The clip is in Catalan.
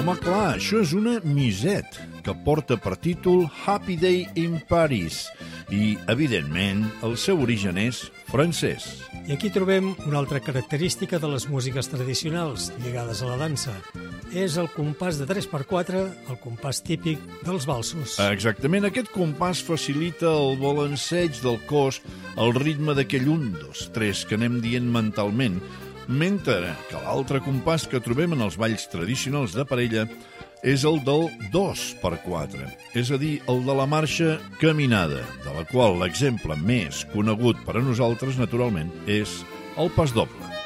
Home, clar, això és una misette que porta per títol Happy Day in Paris i, evidentment, el seu origen és francès. I aquí trobem una altra característica de les músiques tradicionals lligades a la dansa. És el compàs de 3x4, el compàs típic dels valsos. Exactament, aquest compàs facilita el balanceig del cos al ritme d'aquell 1, 2, 3 que anem dient mentalment, mentre que l'altre compàs que trobem en els balls tradicionals de parella és el del 2x4, és a dir, el de la marxa caminada, de la qual l'exemple més conegut per a nosaltres, naturalment, és el pas doble.